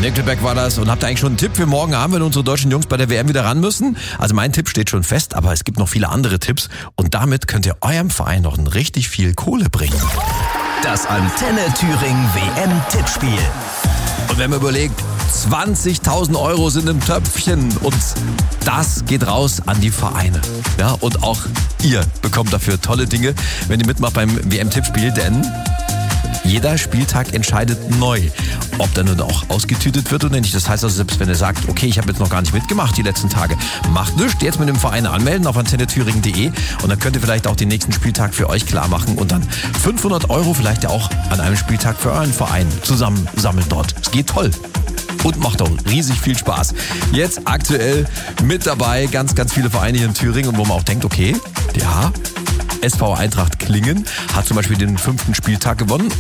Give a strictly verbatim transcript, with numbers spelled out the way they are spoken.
Nickelback war das. Und habt ihr eigentlich schon einen Tipp für morgen Abend, wenn unsere deutschen Jungs bei der W M wieder ran müssen? Also mein Tipp steht schon fest, aber es gibt noch viele andere Tipps. Und damit könnt ihr eurem Verein noch richtig viel Kohle bringen. Das Antenne Thüringen W M-Tippspiel. Und wenn man überlegt, zwanzigtausend Euro sind im Töpfchen und das geht raus an die Vereine. Ja, und auch ihr bekommt dafür tolle Dinge, wenn ihr mitmacht beim W M-Tippspiel, denn jeder Spieltag entscheidet neu, ob dann nun auch ausgetütet wird oder nicht. Das heißt also, selbst wenn ihr sagt, okay, ich habe jetzt noch gar nicht mitgemacht die letzten Tage, macht nichts, jetzt mit dem Verein anmelden auf antenne thüringen punkt de und dann könnt ihr vielleicht auch den nächsten Spieltag für euch klar machen und dann fünfhundert Euro vielleicht ja auch an einem Spieltag für euren Verein zusammen sammeln dort. Es geht toll. Und macht auch riesig viel Spaß. Jetzt aktuell mit dabei ganz, ganz viele Vereine hier in Thüringen, und wo man auch denkt, okay, ja, S V Eintracht Klingen hat zum Beispiel den fünften Spieltag gewonnen.